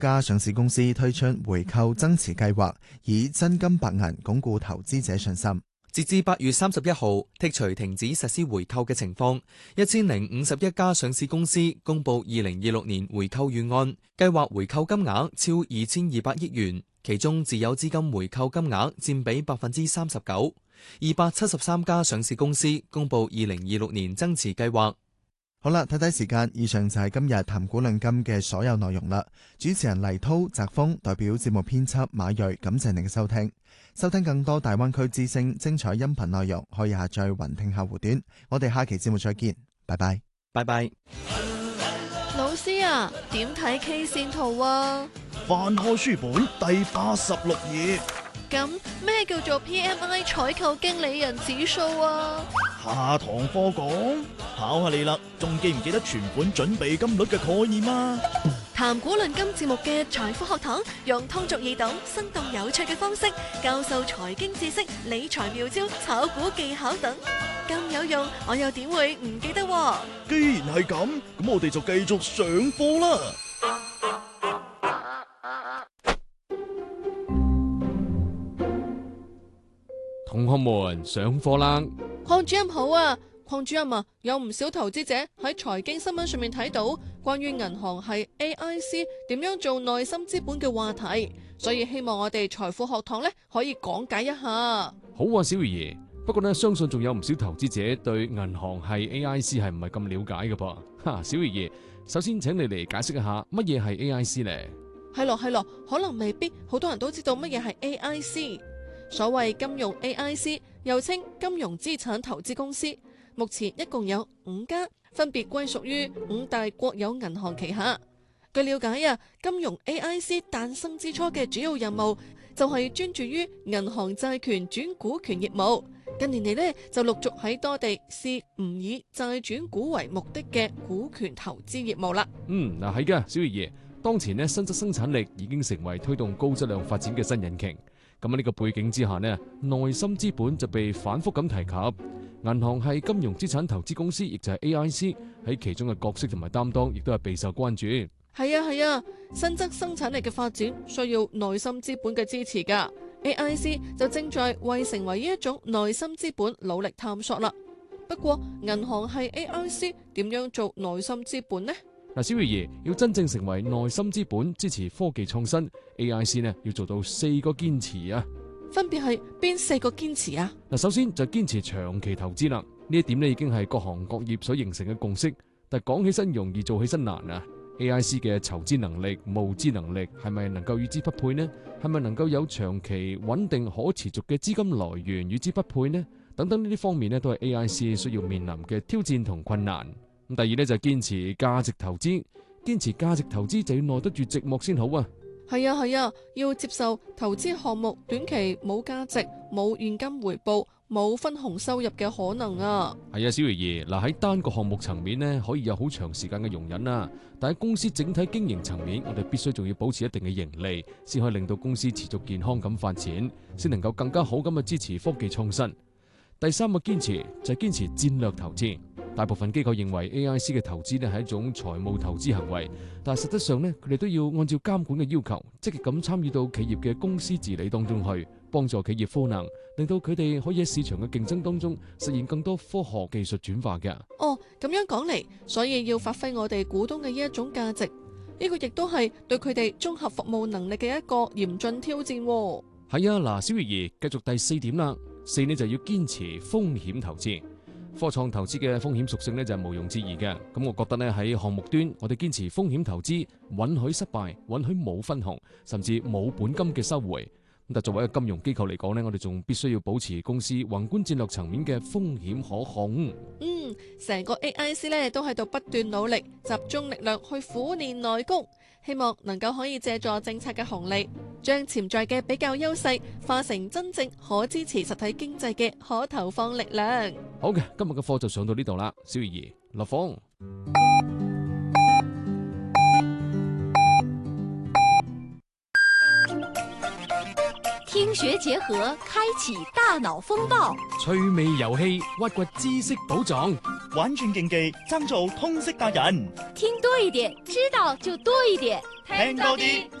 家上市公司推出回購增持計劃，以真金白銀鞏固投資者信心。 截至8月31號，剔除停止實施回購嘅情況，1051家上市公司公佈2026年回購預案，計劃回購金額超2200億元，其中自有資金回購金額佔比39%。273家上市公司公佈2026年增持計劃。 好啦，睇睇時間，以上就係今日談股論金嘅所有內容啦。主持人黎濤、澤峰代表節目編輯馬瑞，感謝您嘅收聽。收聽更多大灣區之聲精彩音頻內容，可以下載雲聽客戶端。我哋下期節目再見，拜拜。 拜拜。 老師啊，點睇 K 線圖啊？ 翻開書本第86頁。 咁咩叫做 PMI 採購經理人指數啊？ 下堂課講，考下你啦，仲記唔記得存款準備金率嘅概念啊？ 談股論金節目嘅財富學堂，用通俗易懂、生動有趣嘅方式教授財經知識、理財妙招、炒股技巧等，咁有用，我又點會唔記得喎？ 既然係咁，咁我哋就繼續上課啦。 同學們上課啦！ 鄺主任好啊，鄺主任啊，有唔少投資者喺財經新聞上面睇到關於銀行係 AIC 點樣做內心資本嘅話題，所以希望我哋財富學堂呢可以講解一下。 好啊，小魚爺。不過呢，相信仲有唔少投資者對銀行係 AIC 係唔係咁了解嘅噃。哈，小魚爺，首先請你嚟解釋一下乜嘢係 AIC 呢？ 係咯，可能未必好多人都知道乜嘢係 AIC。所謂金融 AIC， 又稱金融資產投資公司，目前一共有5家，分別歸屬於5大國有銀行旗下。據了解啊，金融 AIC 誕生之初嘅主要任務就係專注於銀行債權轉股權業務。近年嚟呢，就陸續喺多地試唔以債轉股為目的嘅股權投資業務啦。 嗱係噶，小魚爺，當前呢，實質生產力已經成為推動高質量發展嘅新引擎。咁喺呢個背景之下呢，內心資本就被反覆咁提及。銀行係金融資產投資公司，亦就係 AIC 喺其中嘅角色同埋擔當，亦都係備受關注。 係啊，新質生產力嘅發展需要內心資本嘅支持噶。AIC 就正在為成為呢一種內心資本努力探索啦。不過銀行係 AIC 點樣做內心資本呢？ 小魚爺，要真正成為內心資本，支持科技創新 ，AIC 呢要做到4個堅持啊。 分別係邊4個堅持啊？ 首先就堅持長期投資啦。呢一點呢已經係各行各業所形成嘅共識，但講起身容易，做起身難啊。AIC 嘅籌資能力、募資能力係咪能夠與之匹配呢？係咪能夠有長期穩定可持續嘅資金來源與之匹配呢？等等呢啲方面呢，都係 AIC 需要面臨嘅挑戰同困難。第二呢，就堅持價值投資，堅持價值投資就要耐得住寂寞先好啊。 係啊，要接受投資項目短期冇價值、冇現金回報、冇分紅收入嘅可能啊。 係啊，小魚爺，喺單個項目層面呢，可以有好長時間嘅容忍啊，但喺公司整體經營層面，我哋必須仲要保持一定嘅盈利，先可以令到公司持續健康咁發展，先能夠更加好咁去支持科技創新。第3個堅持就係堅持戰略投資。大部分機構認為 AIC 嘅投資呢係一種財務投資行為，但係實質上呢，佢哋都要按照監管嘅要求，積極咁參與到企業嘅公司治理當中去，幫助企業賦能，令到佢哋可以喺市場嘅競爭當中實現更多科學技術轉化嘅。 哦，咁樣講嚟，所以要發揮我哋股東嘅呢一種價值，呢個亦都係對佢哋綜合服務能力嘅一個嚴峻挑戰。 係啊，小魚爺，繼續第4點啦。4呢就要堅持風險投資。科創投資嘅風險屬性呢就係毋庸置疑嘅，咁我覺得呢喺項目端，我哋堅持風險投資，允許失敗，允許冇分紅，甚至冇本金嘅收回。咁但作為一個金融機構嚟講呢，我哋仲必須要保持公司宏觀戰略層面嘅風險可控。 成個 AIC 呢都喺度不斷努力，集中力量去苦練內功，希望能夠可以借助政策嘅紅利，將潛在嘅比較優勢化成真正可支持實體經濟嘅可投放力量。 好嘅，今日嘅課就上到呢度啦，小魚兒落課。 聽科學結合，開啟大腦風暴。 趣味遊戲，挖掘知識寶藏。 玩轉競技，爭做通識達人。 聽多一點，知道就多一點。 聽多啲。